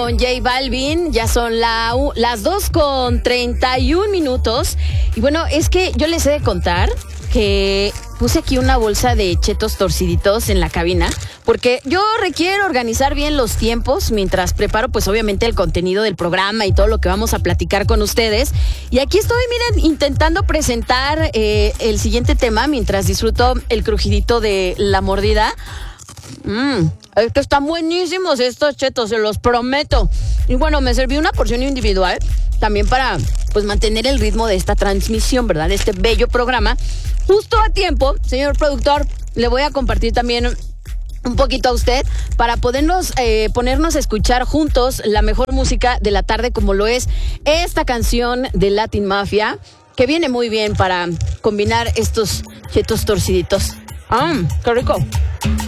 con J Balvin. Ya son las 2:31. Y bueno, es que yo les he de contar que puse aquí una bolsa de chetos torciditos en la cabina, porque yo requiero organizar bien los tiempos mientras preparo, pues obviamente el contenido del programa y todo lo que vamos a platicar con ustedes. Y aquí estoy, miren, intentando presentar el siguiente tema mientras disfruto el crujidito de la mordida. Es que están buenísimos estos chetos, se los prometo. Y bueno, me serví una porción individual también para pues mantener el ritmo de esta transmisión, ¿verdad? De este bello programa. Justo a tiempo, señor productor, le voy a compartir también un poquito a usted para ponernos a escuchar juntos la mejor música de la tarde, como lo es esta canción de Latin Mafia, que viene muy bien para combinar estos chetos torciditos. ¡Qué rico!